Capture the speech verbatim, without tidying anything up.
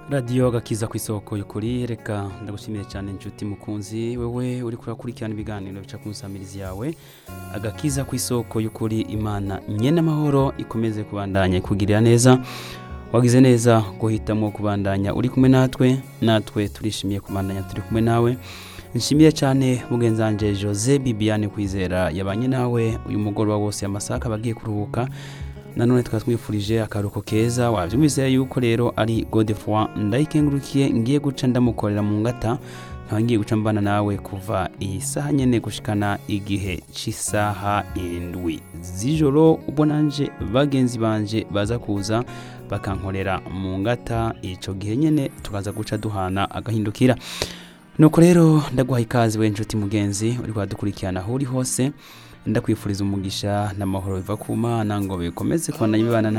radiyo gakiza ku isoko y'ukuri. Reka ndagushimiye cyane inshuti mukunzi wewe uri kurakurikirana ibiganiro bica ku nsamirizi yawe agakiza ku isoko y'ukuri. Imana nyene amahoro ikomeze kubandanya kugirira neza, wagize neza guhitamo kubandanya uri kumwe natwe natwe turishimiye kubandanya turi kumwe nawe. Nshimiye cyane mugenzanje Jose Bibiane Kwizera yabanye nawe uyu mugoroba wose amasaka bagiye kuruhuka. Nanone twatwifurije akaruko keza, wavyumvise yuko rero ari Godefroid ndayikengurukiye ngiye guca ndamukorera mu ngata, nka ngiye guca mbana nawe kuva iyi saha nyene gushikana igihe c'isaha indwi z'ijoro, ubonanje bagenzi banje baza kuza bakankorera mu ngata, ico gihe nyene tukaza guca duhana agahindukira. Nuko rero ndaguha ikaze we nshuti mugenzi uri kwadukurikirana aho uri hose, ndakwifuriza umugisha n'amahoro biva ku Mana ngo bikomeze kubana bibana